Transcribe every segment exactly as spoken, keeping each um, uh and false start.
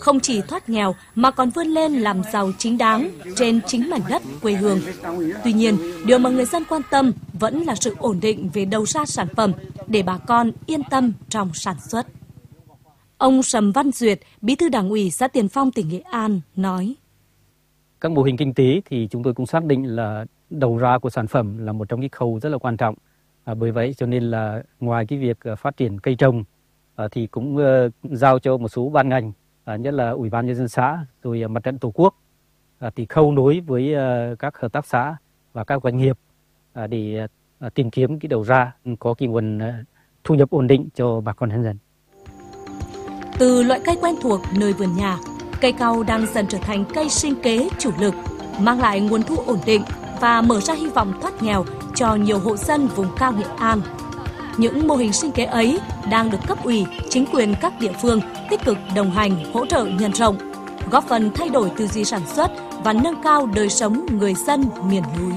không chỉ thoát nghèo mà còn vươn lên làm giàu chính đáng trên chính mảnh đất quê hương. Tuy nhiên, điều mà người dân quan tâm vẫn là sự ổn định về đầu ra sản phẩm để bà con yên tâm trong sản xuất. Ông Sầm Văn Duyệt, Bí thư Đảng ủy xã Tiền Phong, tỉnh Nghệ An nói: Các mô hình kinh tế thì chúng tôi cũng xác định là đầu ra của sản phẩm là một trong những khâu rất là quan trọng. À, bởi vậy cho nên là ngoài cái việc phát triển cây trồng à, thì cũng uh, giao cho một số ban ngành, à, nhất là Ủy ban nhân dân xã rồi Mặt trận Tổ quốc à, thì khâu nối với uh, các hợp tác xã và các doanh nghiệp à, để uh, tìm kiếm cái đầu ra có cái nguồn uh, thu nhập ổn định cho bà con nhân dân. Từ loại cây quen thuộc nơi vườn nhà, cây cau đang dần trở thành cây sinh kế chủ lực, mang lại nguồn thu ổn định và mở ra hy vọng thoát nghèo cho nhiều hộ dân vùng cao Nghệ An. Những mô hình sinh kế ấy đang được cấp ủy, chính quyền các địa phương tích cực đồng hành, hỗ trợ nhân rộng, góp phần thay đổi tư duy sản xuất và nâng cao đời sống người dân miền núi.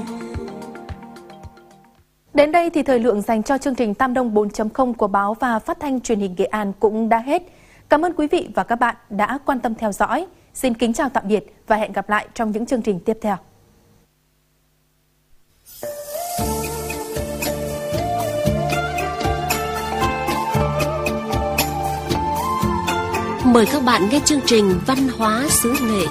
Đến đây thì thời lượng dành cho chương trình Tam Đông bốn chấm không của báo và phát thanh truyền hình Nghệ An cũng đã hết. Cảm ơn quý vị và các bạn đã quan tâm theo dõi. Xin kính chào tạm biệt và hẹn gặp lại trong những chương trình tiếp theo. Mời các bạn nghe chương trình Văn hóa xứ Nghệ.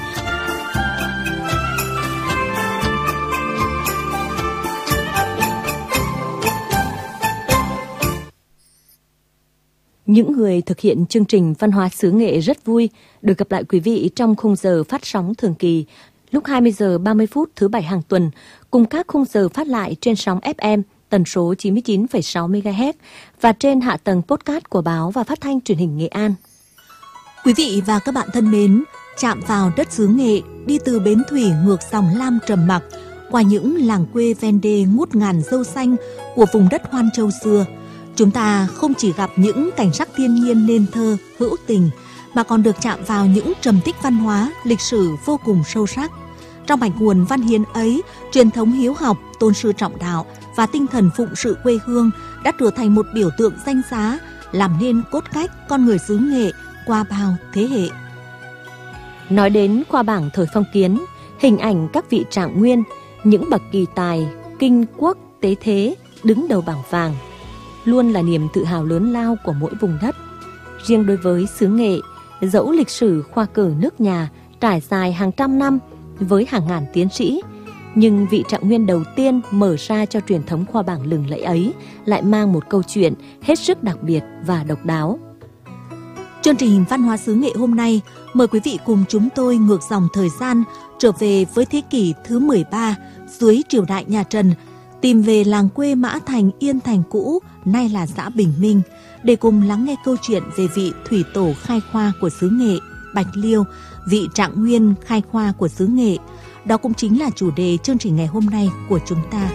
Những người thực hiện chương trình Văn hóa xứ Nghệ rất vui được gặp lại quý vị trong khung giờ phát sóng thường kỳ lúc hai mươi giờ ba mươi phút thứ bảy hàng tuần, cùng các khung giờ phát lại trên sóng ép em tần số chín mươi chín phẩy sáu mê ga héc và trên hạ tầng podcast của báo và phát thanh truyền hình Nghệ An. Quý vị và các bạn thân mến, chạm vào đất xứ Nghệ, đi từ bến thủy ngược dòng Lam trầm mặc, qua những làng quê ven đê ngút ngàn dâu xanh của vùng đất Hoan Châu xưa, chúng ta không chỉ gặp những cảnh sắc thiên nhiên nên thơ, hữu tình, mà còn được chạm vào những trầm tích văn hóa, lịch sử vô cùng sâu sắc. Trong mạch nguồn văn hiến ấy, truyền thống hiếu học, tôn sư trọng đạo và tinh thần phụng sự quê hương đã trở thành một biểu tượng danh giá, làm nên cốt cách con người xứ Nghệ qua bao thế hệ. Nói đến khoa bảng thời phong kiến, hình ảnh các vị trạng nguyên, những bậc kỳ tài, kinh quốc, tế thế đứng đầu bảng vàng, luôn là niềm tự hào lớn lao của mỗi vùng đất. Riêng đối với xứ Nghệ, dẫu lịch sử khoa cử nước nhà trải dài hàng trăm năm với hàng ngàn tiến sĩ, nhưng vị trạng nguyên đầu tiên mở ra cho truyền thống khoa bảng lừng lẫy ấy lại mang một câu chuyện hết sức đặc biệt và độc đáo. Chương trình Văn hóa xứ Nghệ hôm nay mời quý vị cùng chúng tôi ngược dòng thời gian trở về với thế kỷ thứ mười ba dưới triều đại nhà Trần, tìm về làng quê Mã Thành Yên Thành cũ, nay là xã Bình Minh, để cùng lắng nghe câu chuyện về vị thủy tổ khai khoa của xứ Nghệ, Bạch Liêu, vị trạng nguyên khai khoa của xứ Nghệ. Đó cũng chính là chủ đề chương trình ngày hôm nay của chúng ta.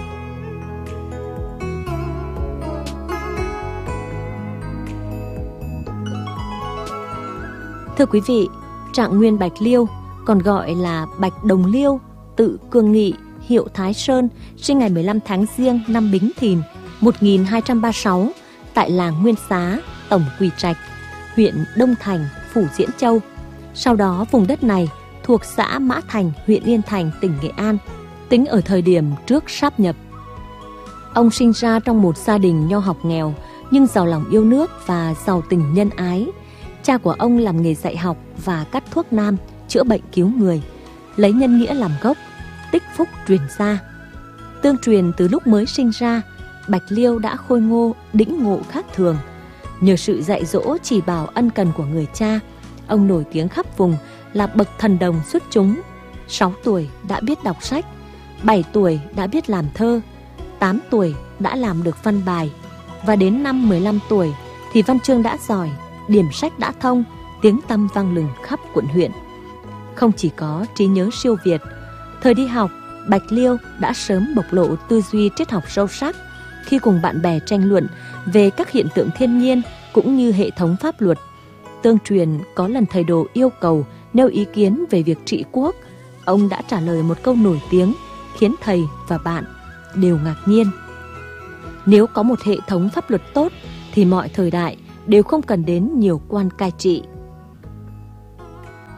Thưa quý vị, trạng nguyên Bạch Liêu, còn gọi là Bạch Đồng Liêu, tự Cương Nghị, hiệu Thái Sơn, sinh ngày mười lăm tháng Giêng năm Bính Thìn một nghìn hai trăm ba mươi sáu tại làng Nguyên Xá, Tổng Quỳ Trạch, huyện Đông Thành, Phủ Diễn Châu. Sau đó vùng đất này thuộc xã Mã Thành, huyện Yên Thành, tỉnh Nghệ An, tính ở thời điểm trước sáp nhập. Ông sinh ra trong một gia đình nho học nghèo nhưng giàu lòng yêu nước và giàu tình nhân ái. Cha của ông làm nghề dạy học và cắt thuốc nam, chữa bệnh cứu người, lấy nhân nghĩa làm gốc, tích phúc truyền gia. Tương truyền từ lúc mới sinh ra, Bạch Liêu đã khôi ngô, đĩnh ngộ khác thường. Nhờ sự dạy dỗ chỉ bảo ân cần của người cha, ông nổi tiếng khắp vùng là bậc thần đồng xuất chúng. Sáu tuổi đã biết đọc sách, bảy tuổi đã biết làm thơ, tám tuổi đã làm được văn bài, và đến năm mười lăm tuổi thì văn chương đã giỏi, điểm sách đã thông, tiếng tăm vang lừng khắp quận huyện. Không chỉ có trí nhớ siêu việt, thời đi học, Bạch Liêu đã sớm bộc lộ tư duy triết học sâu sắc khi cùng bạn bè tranh luận về các hiện tượng thiên nhiên cũng như hệ thống pháp luật. Tương truyền có lần thầy đồ yêu cầu nêu ý kiến về việc trị quốc, ông đã trả lời một câu nổi tiếng khiến thầy và bạn đều ngạc nhiên. Nếu có một hệ thống pháp luật tốt thì mọi thời đại đều không cần đến nhiều quan cai trị.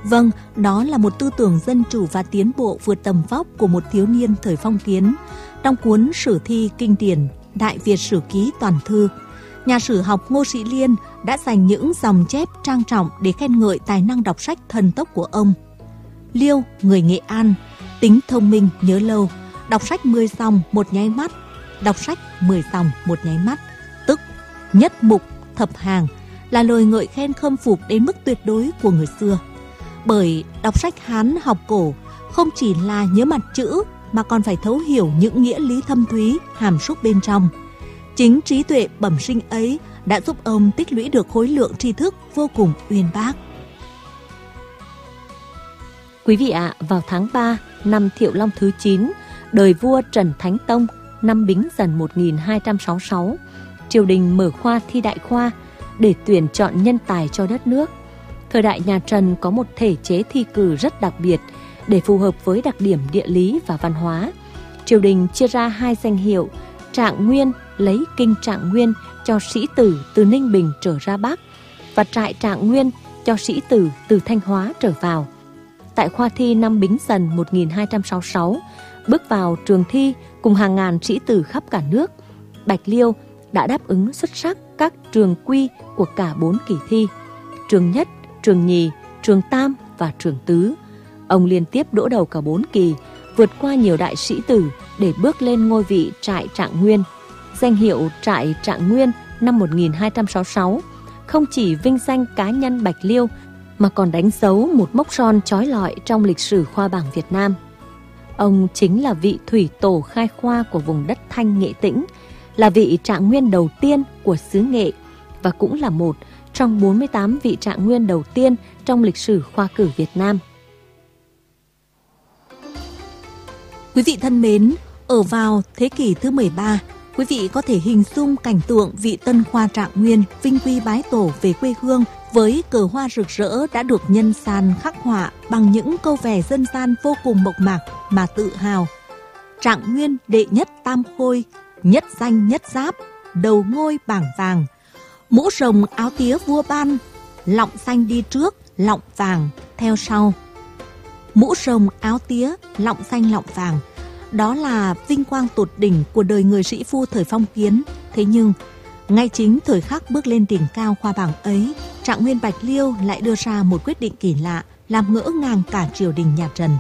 Vâng, đó là một tư tưởng dân chủ và tiến bộ vượt tầm vóc của một thiếu niên thời phong kiến. Trong cuốn sử thi kinh điển Đại Việt Sử Ký Toàn Thư, nhà sử học Ngô Sĩ Liên đã dành những dòng chép trang trọng để khen ngợi tài năng đọc sách thần tốc của ông. Liêu, người Nghệ An, tính thông minh nhớ lâu, đọc sách mười dòng một nháy mắt, đọc sách mười dòng một nháy mắt, tức nhất mục thập hàng, là lời ngợi khen khâm phục đến mức tuyệt đối của người xưa. Bởi đọc sách Hán học cổ không chỉ là nhớ mặt chữ mà còn phải thấu hiểu những nghĩa lý thâm thúy hàm súc bên trong. Chính trí tuệ bẩm sinh ấy đã giúp ông tích lũy được khối lượng tri thức vô cùng uyên bác. Quý vị ạ, à, vào tháng ba năm Thiệu Long thứ chín, đời vua Trần Thánh Tông, năm Bính Dần một nghìn hai trăm sáu mươi sáu, triều đình mở khoa thi đại khoa để tuyển chọn nhân tài cho đất nước. Thời đại nhà Trần có một thể chế thi cử rất đặc biệt để phù hợp với đặc điểm địa lý và văn hóa. Triều đình chia ra hai danh hiệu: Trạng Nguyên lấy kinh Trạng Nguyên cho sĩ tử từ Ninh Bình trở ra Bắc, và Trại Trạng Nguyên cho sĩ tử từ Thanh Hóa trở vào. Tại khoa thi năm Bính Dần một nghìn hai trăm sáu mươi sáu, bước vào trường thi cùng hàng ngàn sĩ tử khắp cả nước, Bạch Liêu đã đáp ứng xuất sắc các trường quy của cả bốn kỳ thi: trường nhất, trường nhì, trường tam và trường tứ. Ông liên tiếp đỗ đầu cả bốn kỳ, vượt qua nhiều đại sĩ tử để bước lên ngôi vị Trại Trạng Nguyên. Danh hiệu Trại Trạng Nguyên năm một nghìn hai trăm sáu mươi sáu không chỉ vinh danh cá nhân Bạch Liêu mà còn đánh dấu một mốc son chói lọi trong lịch sử khoa bảng Việt Nam. Ông chính là vị thủy tổ khai khoa của vùng đất Thanh Nghệ Tĩnh, là vị Trạng Nguyên đầu tiên của xứ Nghệ và cũng là một trong bốn mươi tám vị Trạng Nguyên đầu tiên trong lịch sử khoa cử Việt Nam. Quý vị thân mến, ở vào thế kỷ thứ mười ba, quý vị có thể hình dung cảnh tượng vị tân khoa Trạng Nguyên vinh quy bái tổ về quê hương với cờ hoa rực rỡ đã được nhân gian khắc họa bằng những câu vẻ dân gian vô cùng mộc mạc mà tự hào. Trạng Nguyên đệ nhất tam khôi, nhất danh nhất giáp, đầu ngôi bảng vàng, mũ rồng áo tía vua ban, lọng xanh đi trước, lọng vàng theo sau. Mũ rồng áo tía, lọng xanh lọng vàng, đó là vinh quang tột đỉnh của đời người sĩ phu thời phong kiến. Thế nhưng, ngay chính thời khắc bước lên đỉnh cao khoa bảng ấy, Trạng Nguyên Bạch Liêu lại đưa ra một quyết định kỳ lạ, làm ngỡ ngàng cả triều đình nhà Trần.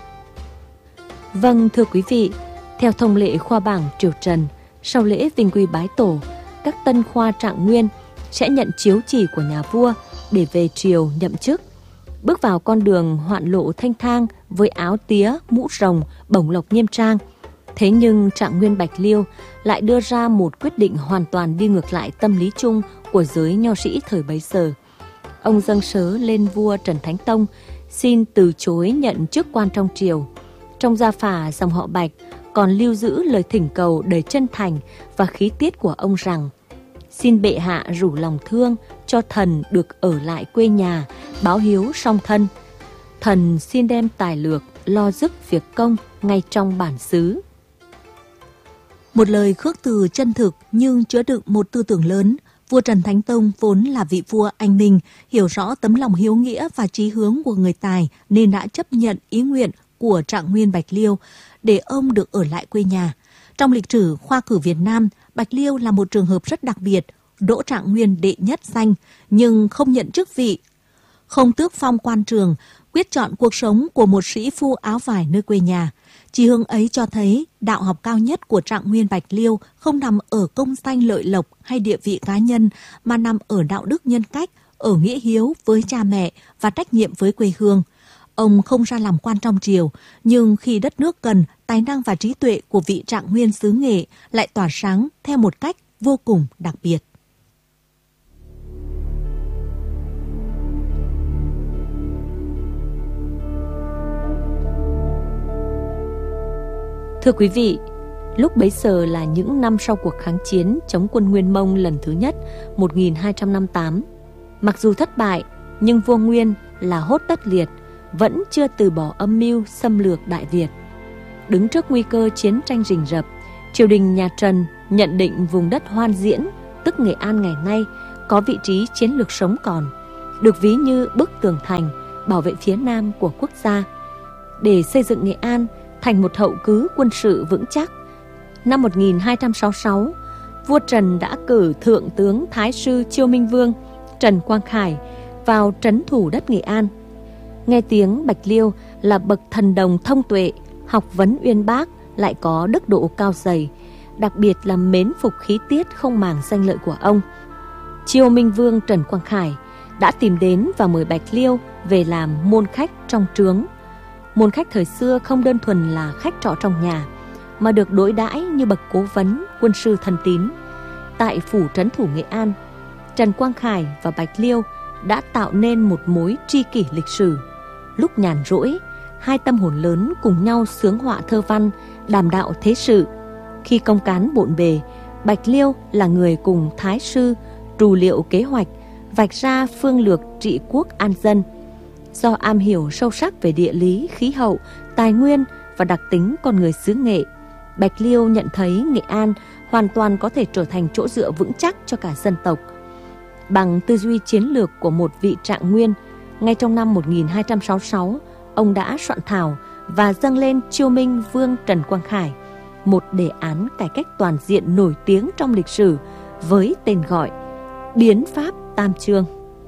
Vâng, thưa quý vị, theo thông lệ khoa bảng triều Trần, sau lễ vinh quy bái tổ, các tân khoa Trạng Nguyên sẽ nhận chiếu chỉ của nhà vua để về triều nhậm chức, bước vào con đường hoạn lộ thanh thang với áo tía, mũ rồng, bổng lộc nghiêm trang. Thế nhưng Trạng Nguyên Bạch Liêu lại đưa ra một quyết định hoàn toàn đi ngược lại tâm lý chung của giới nho sĩ thời bấy giờ. Ông dâng sớ lên vua Trần Thánh Tông, xin từ chối nhận chức quan trong triều. Trong gia phả dòng họ Bạch còn lưu giữ lời thỉnh cầu đầy chân thành và khí tiết của ông rằng: xin bệ hạ rủ lòng thương cho thần được ở lại quê nhà, báo hiếu song thân. Thần xin đem tài lược lo dứt việc công ngay trong bản xứ. Một lời khước từ chân thực nhưng chứa đựng một tư tưởng lớn. Vua Trần Thánh Tông vốn là vị vua anh minh, hiểu rõ tấm lòng hiếu nghĩa và chí hướng của người tài nên đã chấp nhận ý nguyện của Trạng Nguyên Bạch Liêu để ông được ở lại quê nhà. Trong lịch sử khoa cử Việt Nam, Bạch Liêu là một trường hợp rất đặc biệt, đỗ Trạng Nguyên đệ nhất danh nhưng không nhận chức vị, không tước phong quan trường, quyết chọn cuộc sống của một sĩ phu áo vải nơi quê nhà. Chí hướng ấy cho thấy đạo học cao nhất của Trạng Nguyên Bạch Liêu không nằm ở công danh lợi lộc hay địa vị cá nhân, mà nằm ở đạo đức nhân cách, ở nghĩa hiếu với cha mẹ và trách nhiệm với quê hương. Ông không ra làm quan trong triều, nhưng khi đất nước cần, tài năng và trí tuệ của vị Trạng Nguyên xứ Nghệ lại tỏa sáng theo một cách vô cùng đặc biệt. Thưa quý vị, lúc bấy giờ là những năm sau cuộc kháng chiến chống quân Nguyên Mông lần thứ nhất một nghìn hai trăm năm mươi tám. Mặc dù thất bại, nhưng vua Nguyên là Hốt Tất Liệt vẫn chưa từ bỏ âm mưu xâm lược Đại Việt. Đứng trước nguy cơ chiến tranh rình rập, triều đình nhà Trần nhận định vùng đất Hoan Diễn, tức Nghệ An ngày nay, có vị trí chiến lược sống còn, được ví như bức tường thành bảo vệ phía nam của quốc gia, để xây dựng Nghệ An thành một hậu cứ quân sự vững chắc. Năm một nghìn hai trăm sáu mươi sáu, vua Trần đã cử Thượng tướng Thái sư Chiêu Minh Vương Trần Quang Khải vào trấn thủ đất Nghệ An. Nghe tiếng Bạch Liêu là bậc thần đồng thông tuệ, học vấn uyên bác, lại có đức độ cao dày, đặc biệt là mến phục khí tiết không màng danh lợi của ông. Chiêu Minh Vương Trần Quang Khải đã tìm đến và mời Bạch Liêu về làm môn khách trong trướng. Môn khách thời xưa không đơn thuần là khách trọ trong nhà, mà được đối đãi như bậc cố vấn, quân sư thân tín. Tại phủ trấn thủ Nghệ An, Trần Quang Khải và Bạch Liêu đã tạo nên một mối tri kỷ lịch sử. Lúc nhàn rỗi, hai tâm hồn lớn cùng nhau xướng họa thơ văn, đàm đạo thế sự. Khi công cán bộn bề, Bạch Liêu là người cùng Thái sư trù liệu kế hoạch, vạch ra phương lược trị quốc an dân. Do am hiểu sâu sắc về địa lý, khí hậu, tài nguyên và đặc tính con người xứ Nghệ, Bạch Liêu nhận thấy Nghệ An hoàn toàn có thể trở thành chỗ dựa vững chắc cho cả dân tộc. Bằng tư duy chiến lược của một vị Trạng Nguyên, ngay trong năm một nghìn hai trăm sáu mươi sáu, ông đã soạn thảo và dâng lên Chiêu Minh Vương Trần Quang Khải một đề án cải cách toàn diện nổi tiếng trong lịch sử với tên gọi Biến pháp Tam Chương.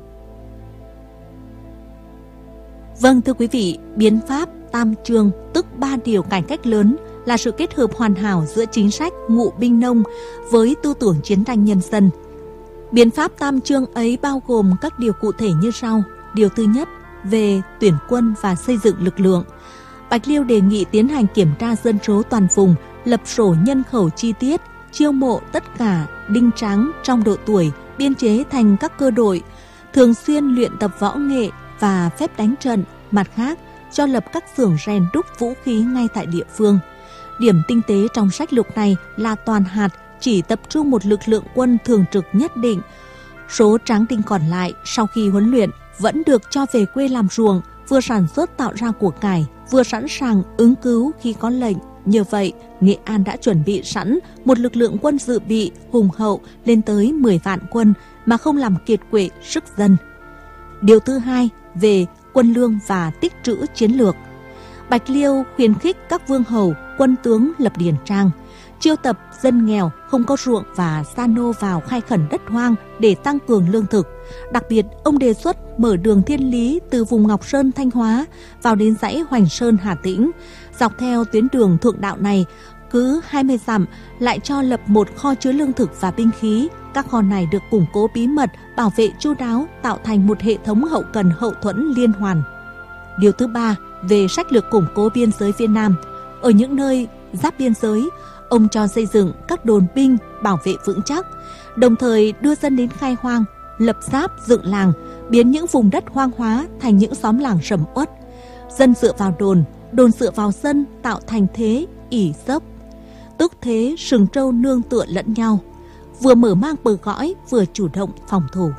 Vâng, thưa quý vị, Biến pháp Tam Chương, tức ba điều cải cách lớn, là sự kết hợp hoàn hảo giữa chính sách ngụ binh nông với tư tưởng chiến tranh nhân dân. Biến pháp Tam Chương ấy bao gồm các điều cụ thể như sau. Điều thứ nhất, về tuyển quân và xây dựng lực lượng. Bạch Liêu đề nghị tiến hành kiểm tra dân số toàn vùng, lập sổ nhân khẩu chi tiết, chiêu mộ tất cả đinh tráng trong độ tuổi, biên chế thành các cơ đội, thường xuyên luyện tập võ nghệ và phép đánh trận. Mặt khác, cho lập các xưởng rèn đúc vũ khí ngay tại địa phương. Điểm tinh tế trong sách lược này là toàn hạt chỉ tập trung một lực lượng quân thường trực nhất định. Số tráng đinh còn lại sau khi huấn luyện vẫn được cho về quê làm ruộng, vừa sản xuất tạo ra của cải, vừa sẵn sàng ứng cứu khi có lệnh. Như vậy, Nghệ An đã chuẩn bị sẵn một lực lượng quân dự bị hùng hậu lên tới mười vạn quân mà không làm kiệt quệ sức dân. Điều thứ hai, về quân lương và tích trữ chiến lược. Bạch Liêu khuyến khích các vương hầu, quân tướng lập điền trang, chiêu tập dân nghèo không có ruộng và sa nô vào khai khẩn đất hoang để tăng cường lương thực. Đặc biệt, ông đề xuất mở đường thiên lý từ vùng Ngọc Sơn Thanh Hóa vào đến dãy Hoành Sơn Hà Tĩnh. Dọc theo tuyến đường thượng đạo này, cứ hai mươi dặm lại cho lập một kho chứa lương thực và binh khí. Các kho này được củng cố bí mật, bảo vệ chu đáo, tạo thành một hệ thống hậu cần hậu thuẫn liên hoàn. Điều thứ ba, về sách lược củng cố biên giới phía Nam. Ở những nơi giáp biên giới, ông cho xây dựng các đồn binh bảo vệ vững chắc, đồng thời đưa dân đến khai hoang, lập giáp dựng làng, biến những vùng đất hoang hóa thành những xóm làng sầm uất. Dân dựa vào đồn, đồn dựa vào dân, tạo thành thế ỷ dốc, tức thế sừng trâu nương tựa lẫn nhau, vừa mở mang bờ cõi, vừa chủ động phòng thủ.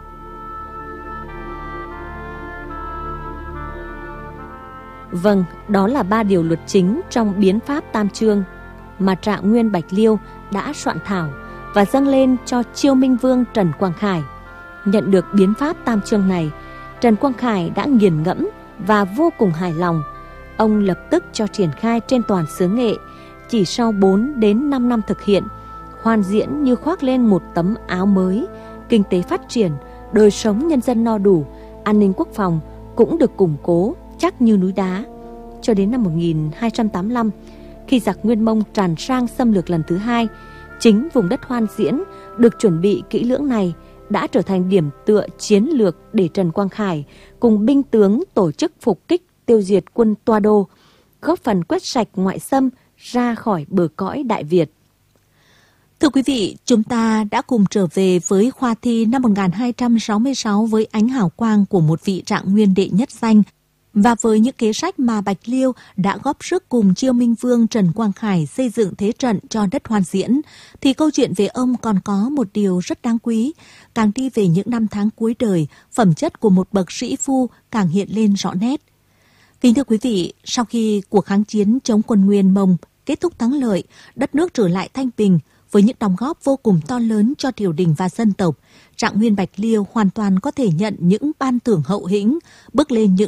Vâng, đó là ba điều luật chính trong Biến pháp Tam Chương mà Trạng Nguyên Bạch Liêu đã soạn thảo và dâng lên cho Chiêu Minh Vương Trần Quang Khải. Nhận được Biến pháp Tam Chương này, Trần Quang Khải đã nghiền ngẫm và vô cùng hài lòng. Ông lập tức cho triển khai trên toàn xứ Nghệ. Chỉ sau bốn đến năm năm thực hiện, hoàn diễn như khoác lên một tấm áo mới, kinh tế phát triển, đời sống nhân dân no đủ, an ninh quốc phòng cũng được củng cố chắc như núi đá. Cho đến năm một nghìn hai trăm tám mươi lăm, khi giặc Nguyên Mông tràn sang xâm lược lần thứ hai, chính vùng đất Hoan Diễn được chuẩn bị kỹ lưỡng này đã trở thành điểm tựa chiến lược để Trần Quang Khải cùng binh tướng tổ chức phục kích tiêu diệt quân Toa Đô, góp phần quét sạch ngoại xâm ra khỏi bờ cõi Đại Việt. Thưa quý vị, chúng ta đã cùng trở về với khoa thi năm một nghìn hai trăm sáu mươi sáu với ánh hào quang của một vị Trạng Nguyên đệ nhất danh. Và với những kế sách mà Bạch Liêu đã góp sức cùng Chiêu Minh Vương Trần Quang Khải xây dựng thế trận cho đất Hoan Diễn, thì câu chuyện về ông còn có một điều rất đáng quý. Càng đi về những năm tháng cuối đời, phẩm chất của một bậc sĩ phu càng hiện lên rõ nét. Kính thưa quý vị, sau khi cuộc kháng chiến chống quân Nguyên Mông kết thúc thắng lợi, đất nước trở lại thanh bình, với những đóng góp vô cùng to lớn cho triều đình và dân tộc, Trạng Nguyên Bạch Liêu hoàn toàn có thể nhận những ban thưởng hậu hĩnh, bước lên những